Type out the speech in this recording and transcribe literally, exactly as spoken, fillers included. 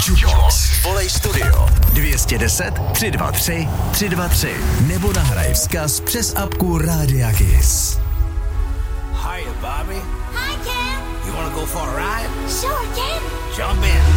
Jukebox. Volej studio dvě stě deset, tři dva tři, tři dva tři nebo nahraj vzkaz přes apku Rádia Kiss. Hiya, Bobby. Hi, Ken. You wanna go for a ride? Sure, Ken. Jump in.